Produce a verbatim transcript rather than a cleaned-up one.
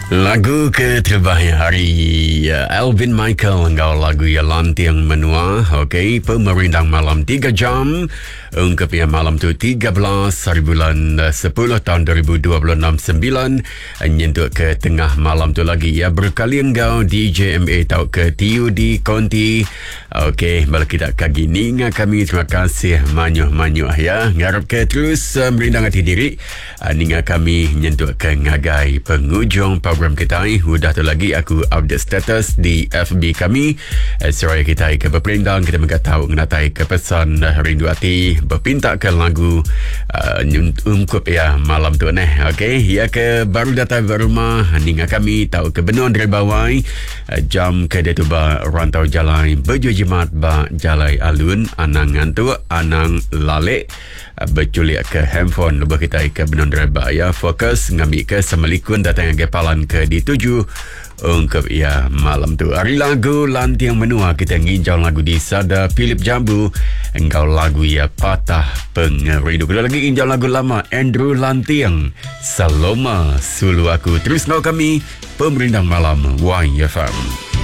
Lagu ke terbaik hari uh, Alvin Michael, engkau lagu yang lantiang menua. Okey, pemerintah malam tiga jam. Ungkap yang malam tu tiga belas hari bulan uh, sepuluh tahun dua ribu dua puluh enam sembilan. Nyentuk ke tengah malam tu lagi ya. Berkali engkau D J M A tau ke T U D Konti. Okey, bala kita kagi ninga kami. Terima kasih manyuh-manyuh ya. Ngarap ke terus uh, merindang hati diri. Uh, ninga kami nyentuk ke ngagai penghujung program kita ni. Udah tu lagi aku update status di F B kami. Eh, seraya kita ke berperindang, kita mereka tahu ngenatai ke pesan uh, rindu hati berpinta ke lagu uh, ungkup ya malam tu neh. Okey, ya ke baru datang ke rumah ninga kami tahu ke benuan dari bawah uh, jam ke dia tu ba rantau jalan baju jimat ba jalai alun anang tu anang lalik uh, berculik ke handphone lebih kita ke benuan dari bawah ya. Fokus ngambil ke semalikun datang ke palan ke dituju ungkap ya malam tu. Hari lagu lantiang menua kita nginjau lagu di Sada Philip Jambu. Engkau lagu ya patah pengerindu. Kita lagi nginjau lagu lama Andrew Lantiang Saloma Sulu Aku. Terus ngau kami pemerintah malam Y F M.